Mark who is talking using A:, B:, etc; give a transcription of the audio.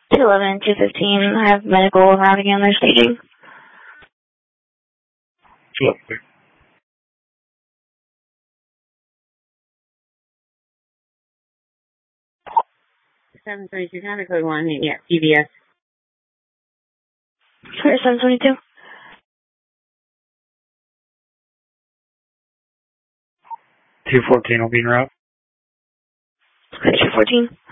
A: 211, 215. I have medical arriving on their staging.
B: 211.
C: 722, counter code 1, yeah, PBS.
A: Sorry, 722.
B: 214 will be en route.
A: Okay, 214.